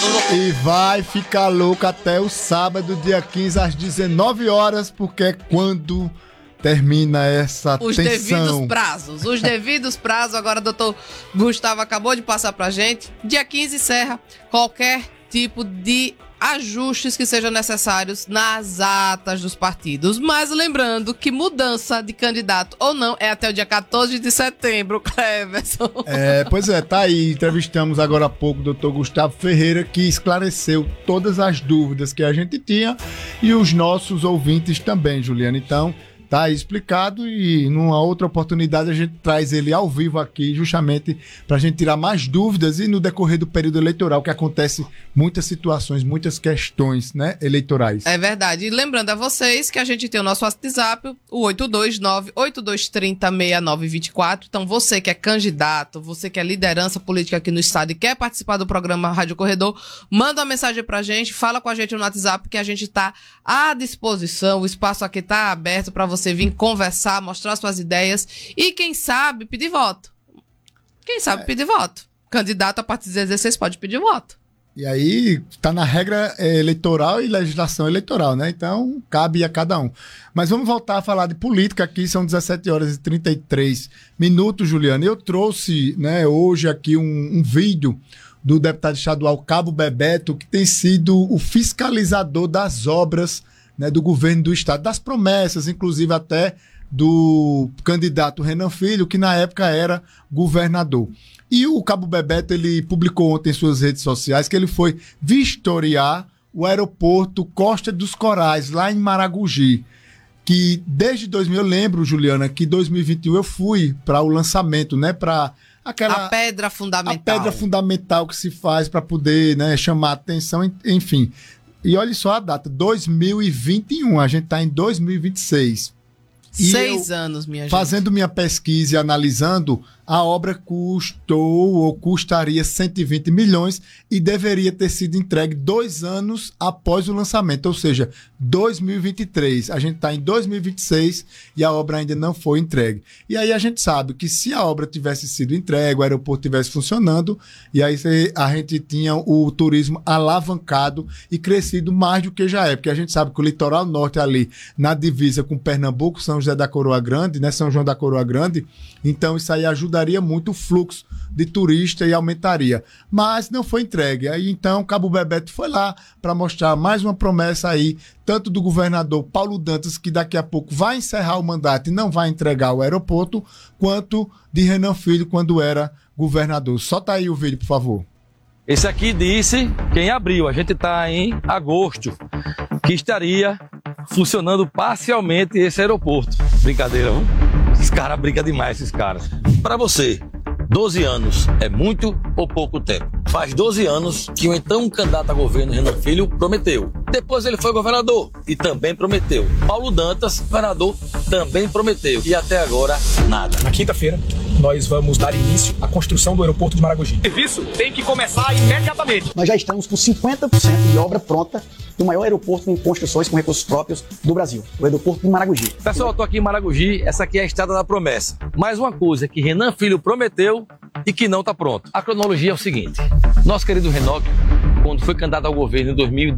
E vai ficar louco até o sábado, dia 15, às 19 horas, porque é quando termina essa tensão. Os devidos prazos, agora o doutor Gustavo acabou de passar pra gente. Dia 15 encerra qualquer tipo de ajustes que sejam necessários nas atas dos partidos. Mas lembrando que mudança de candidato ou não é até o dia 14 de setembro, Cleverson. Pois é, tá aí. Entrevistamos agora há pouco o doutor Gustavo Ferreira, que esclareceu todas as dúvidas que a gente tinha e os nossos ouvintes também, Juliana. Então, tá aí explicado e numa outra oportunidade a gente traz ele ao vivo aqui justamente para a gente tirar mais dúvidas e no decorrer do período eleitoral que acontece muitas situações, muitas questões, né, eleitorais. É verdade. E lembrando a vocês que a gente tem o nosso WhatsApp, o 829-8230-6924. Então você que é candidato, você que é liderança política aqui no estado e quer participar do programa Rádio Corredor, manda uma mensagem pra gente, fala com a gente no WhatsApp que a gente tá à disposição, o espaço aqui tá aberto para você vir conversar, mostrar suas ideias e, quem sabe, pedir voto. Pedir voto. Candidato a partir de 16 pode pedir voto. E aí tá na regra eleitoral e legislação eleitoral, né? Então cabe a cada um. Mas vamos voltar a falar de política aqui, são 17 horas e 33 minutos, Juliana. Eu trouxe, né, hoje aqui um vídeo do deputado estadual Cabo Bebeto, que tem sido o fiscalizador das obras, né, do governo do estado, das promessas, inclusive até do candidato Renan Filho, que na época era governador. E o Cabo Bebeto, ele publicou ontem em suas redes sociais que ele foi vistoriar o aeroporto Costa dos Corais, lá em Maragogi, que desde 2000, eu lembro, Juliana, que em 2021 eu fui para o lançamento, né, para a pedra fundamental. A pedra fundamental que se faz para poder, né, chamar a atenção, enfim. E olha só a data, 2021, a gente está em 2026. 6 anos, minha gente. Fazendo minha pesquisa e analisando, a obra custou ou custaria 120 milhões e deveria ter sido entregue 2 anos após o lançamento, ou seja, 2023. A gente está em 2026 e a obra ainda não foi entregue. E aí a gente sabe que se a obra tivesse sido entregue, o aeroporto tivesse funcionando, e aí a gente tinha o turismo alavancado e crescido mais do que já é, porque a gente sabe que o litoral norte ali, na divisa com Pernambuco, São José da Coroa Grande, né, São João da Coroa Grande, então isso aí ajudaria muito o fluxo de turista e aumentaria. Mas não foi entregue. Aí então Cabo Bebeto foi lá para mostrar mais uma promessa aí, tanto do governador Paulo Dantas, que daqui a pouco vai encerrar o mandato e não vai entregar o aeroporto, quanto de Renan Filho quando era governador. Solta aí o vídeo, por favor. Esse aqui disse que em abril, a gente está em agosto, que estaria funcionando parcialmente esse aeroporto. Brincadeira, viu? Esses caras brincam demais, esses caras. Para você, 12 anos é muito ou pouco tempo? Faz 12 anos que o então candidato a governo, Renan Filho, prometeu. Depois ele foi governador e também prometeu. Paulo Dantas, governador, também prometeu. E até agora, nada. Na quinta-feira, nós vamos dar início à construção do aeroporto de Maragogi. O serviço tem que começar imediatamente. Nós já estamos com 50% de obra pronta do maior aeroporto em construções com recursos próprios do Brasil, o aeroporto de Maragogi. Pessoal, eu estou aqui em Maragogi, essa aqui é a estrada da promessa. Mais uma coisa que Renan Filho prometeu e que não está pronto. A cronologia é o seguinte: nosso querido Renoc, quando foi candidato ao governo em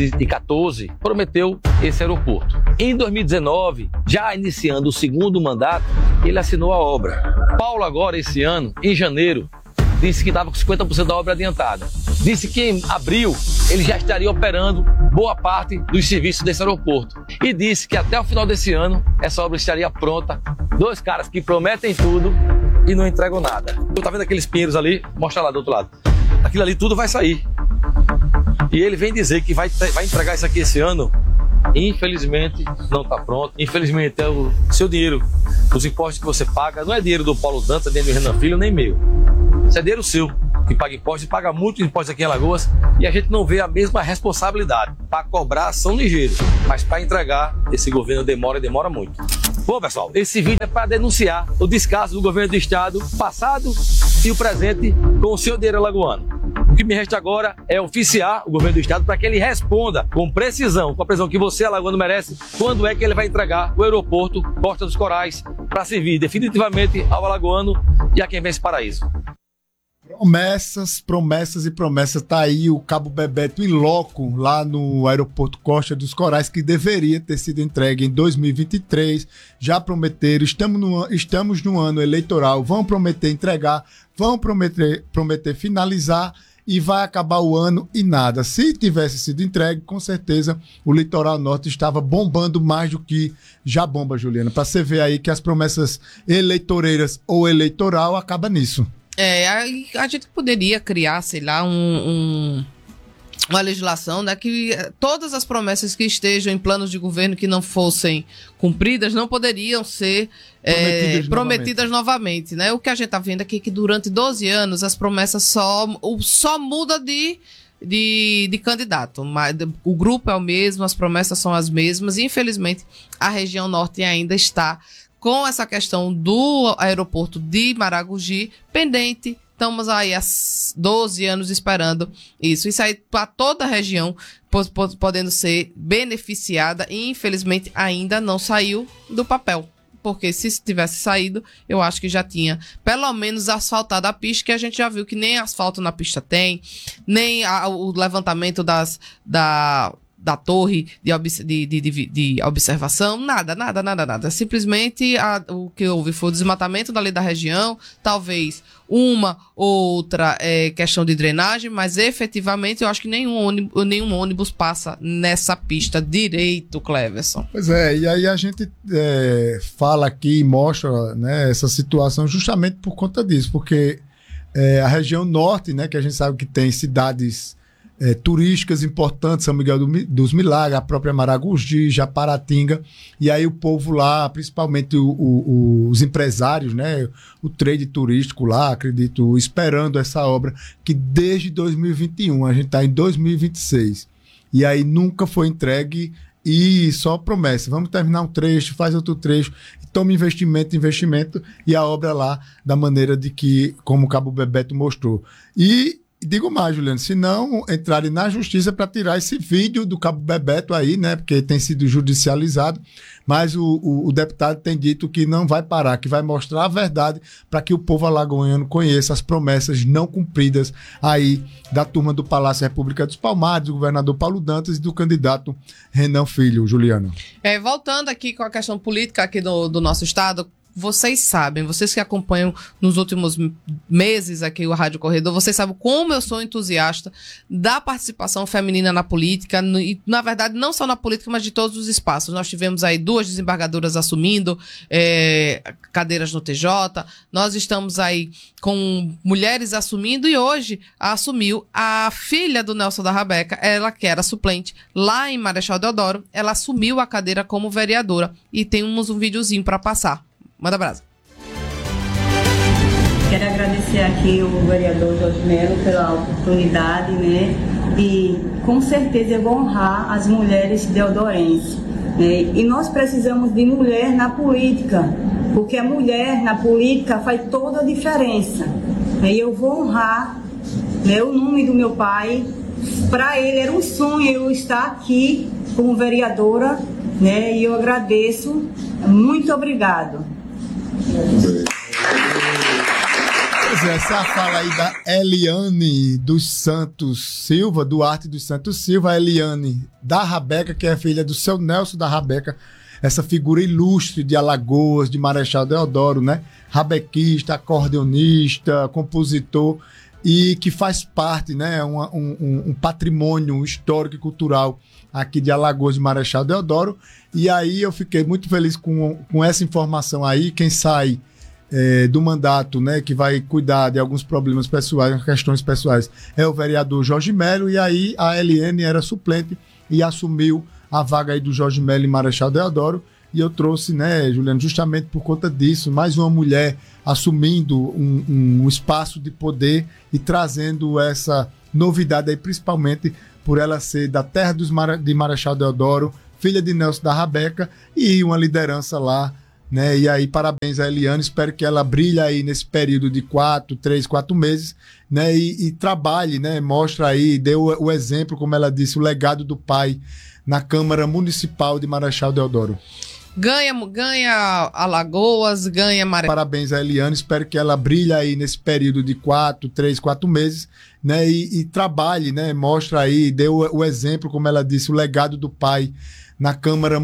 2014, prometeu esse aeroporto. Em 2019, já iniciando o segundo mandato, ele assinou a obra. Paulo agora, esse ano, em janeiro, disse que estava com 50% da obra adiantada. Disse que em abril ele já estaria operando boa parte dos serviços desse aeroporto. E disse que até o final desse ano essa obra estaria pronta. 2 caras que prometem tudo e não entregam nada. Tá vendo aqueles pinheiros ali? Mostra lá do outro lado. Aquilo ali tudo vai sair. E ele vem dizer que vai entregar isso aqui esse ano. Infelizmente não está pronto. Infelizmente é o seu dinheiro. Os impostos que você paga não é dinheiro do Paulo Dantas, nem do Renan Filho, nem meu. Isso é dinheiro seu, que paga impostos, e paga muito imposto aqui em Alagoas, e a gente não vê a mesma responsabilidade. Para cobrar são ligeiros, mas para entregar, esse governo demora e demora muito. Bom, pessoal, esse vídeo é para denunciar o descaso do governo do estado, passado e o presente, com o seu dinheiro alagoano. O que me resta agora é oficiar o governo do estado para que ele responda com precisão, com a precisão que você, alagoano, merece, quando é que ele vai entregar o aeroporto Costa dos Corais para servir definitivamente ao alagoano e a quem vem esse paraíso. Promessas e promessas. Tá aí o Cabo Bebeto in loco, lá no aeroporto Costa dos Corais, que deveria ter sido entregue em 2023. Já prometeram, estamos no ano eleitoral, vão prometer entregar, vão prometer finalizar, e vai acabar o ano e nada. Se tivesse sido entregue, com certeza o Litoral Norte estava bombando mais do que já bomba, Juliana. Para você ver aí que as promessas eleitoreiras ou eleitoral acaba nisso. A gente poderia criar, sei lá, uma legislação, né, que todas as promessas que estejam em planos de governo que não fossem cumpridas não poderiam ser prometidas novamente, né? O que a gente está vendo aqui é que durante 12 anos as promessas só muda de candidato, mas o grupo é o mesmo, as promessas são as mesmas, e infelizmente a região norte ainda está com essa questão do aeroporto de Maragogi pendente. Estamos aí há 12 anos esperando isso. Isso aí para toda a região podendo ser beneficiada e infelizmente ainda não saiu do papel. Porque se tivesse saído, eu acho que já tinha pelo menos asfaltado a pista, que a gente já viu que nem asfalto na pista tem, nem o levantamento da torre de observação, nada. Simplesmente o que houve foi o desmatamento dali da região, talvez uma ou outra questão de drenagem, mas efetivamente eu acho que nenhum ônibus passa nessa pista direito, Cleverson. Pois é, e aí a gente fala aqui e mostra, né, essa situação justamente por conta disso, porque a região norte, né, que a gente sabe que tem cidades turísticas importantes, São Miguel dos Milagres, a própria Maragogi, Japaratinga, e aí o povo lá, principalmente os empresários, né, o trade turístico lá, acredito, esperando essa obra, que desde 2021, a gente está em 2026, e aí nunca foi entregue e só promessa, vamos terminar um trecho, faz outro trecho, toma investimento, e a obra lá da maneira de que, como o Cabo Bebeto mostrou. E digo mais, Juliano, se não entrarem na justiça para tirar esse vídeo do Cabo Bebeto aí, né, porque tem sido judicializado, mas o deputado tem dito que não vai parar, que vai mostrar a verdade para que o povo alagoano conheça as promessas não cumpridas aí da turma do Palácio República dos Palmares, do governador Paulo Dantas e do candidato Renan Filho, Juliano. Voltando aqui com a questão política aqui do nosso estado, vocês sabem, vocês que acompanham nos últimos meses aqui o Rádio Corredor, vocês sabem como eu sou entusiasta da participação feminina na política, e na verdade não só na política, mas de todos os espaços. Nós tivemos aí 2 desembargadoras assumindo cadeiras no TJ, nós estamos aí com mulheres assumindo, e hoje assumiu a filha do Nelson da Rabeca, ela que era suplente lá em Marechal Deodoro, ela assumiu a cadeira como vereadora, e temos um videozinho para passar. Manda brasa. Quero agradecer aqui o vereador Jorge Melo pela oportunidade, né? E com certeza eu vou honrar as mulheres deodorenses, né? E nós precisamos de mulher na política, porque a mulher na política faz toda a diferença. E eu vou honrar, né, o nome do meu pai. Para ele era um sonho eu estar aqui como vereadora, né? E eu agradeço. Muito obrigado. Pois é, essa fala aí da Eliane dos Santos Silva, Duarte dos Santos Silva, a Eliane da Rabeca, que é filha do seu Nelson da Rabeca, essa figura ilustre de Alagoas, de Marechal Deodoro, né? Rabequista, acordeonista, compositor, e que faz parte, né, um patrimônio histórico e cultural aqui de Alagoas, de Marechal Deodoro. E aí eu fiquei muito feliz com essa informação aí. Quem sai do mandato, né, que vai cuidar de alguns problemas pessoais, questões pessoais, é o vereador Jorge Melo, e aí a Eliane era suplente e assumiu a vaga aí do Jorge Melo em Marechal Deodoro. E eu trouxe, né, Juliano, justamente por conta disso, mais uma mulher assumindo um espaço de poder e trazendo essa novidade aí, principalmente por ela ser da terra de Marechal Deodoro, filha de Nelson da Rabeca, e uma liderança lá, né? E aí, parabéns a Eliane, espero que ela brilhe aí nesse período de 4 meses, né? E trabalhe, né? Mostra aí, dê o exemplo, como ela disse, o legado do pai na Câmara Municipal de Marechal Deodoro. ganha Alagoas, ganha Maré. Parabéns a Eliane, espero que ela brilhe aí nesse período de 4 meses, né? E trabalhe, né? Mostra aí, dê o exemplo, como ela disse, o legado do pai na Câmara